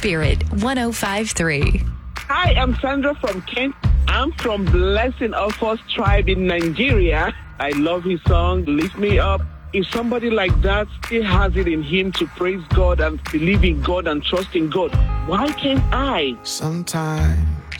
Spirit 105.3. Hi, I'm Sandra from Kent. I'm from Blessing of Us tribe in Nigeria. I love his song, Lift Me Up. If somebody like that still has it in him to praise God and believe in God and trust in God, why can't I? Sometimes